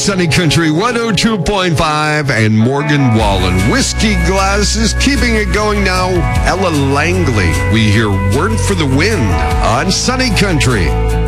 Sunny Country 102.5 and Morgan Wallen. Whiskey glasses keeping it going now. Ella Langley. We hear Word for the Wind on Sunny Country.